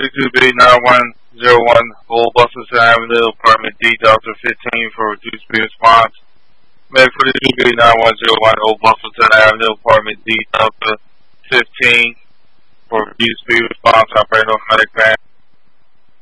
42B9101 Old Buffalo Avenue, apartment D, Delta 15 for reduced speed response. Med 42B9101 Old Buffalo Avenue, apartment D, Delta 15 for reduced speed response. Operating automatic van.